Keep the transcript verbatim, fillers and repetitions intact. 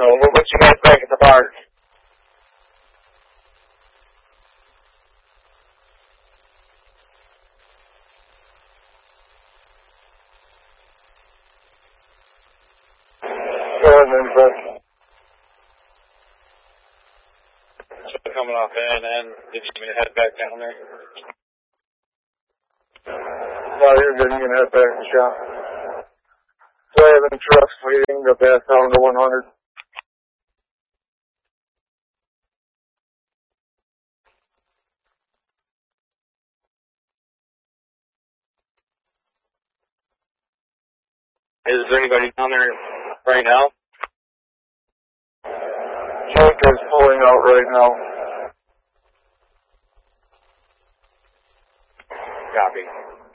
We'll meet you guys back at the bar. Go ahead, then, sir. So coming off in, and did you mean to head back down there? No, you're good. You can head back to the shop. So I have any trucks waiting to pass down to one hundred. Is there anybody down there right now? Jake is pulling out right now. Copy.